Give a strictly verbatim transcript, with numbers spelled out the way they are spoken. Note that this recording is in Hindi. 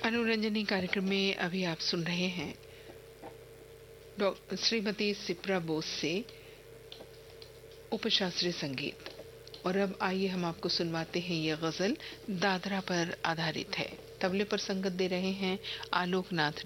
अनुरंजनी कार्यक्रम में अभी आप सुन रहे हैं डॉक्टर श्रीमती सिप्रा बोस से उपशास्त्रीय संगीत। और अब आइए हम आपको सुनवाते हैं ये गजल दादरा पर आधारित है। तबले पर संगत दे रहे हैं आलोकनाथ